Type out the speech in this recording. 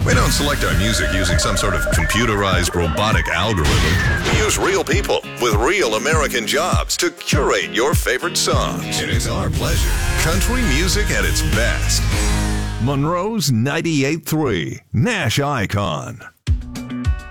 We don't select our music using some sort of computerized robotic algorithm. We use real people with real American jobs to curate your favorite songs. It is our pleasure. Country music at its best. Monroe's 98.3, Nash Icon.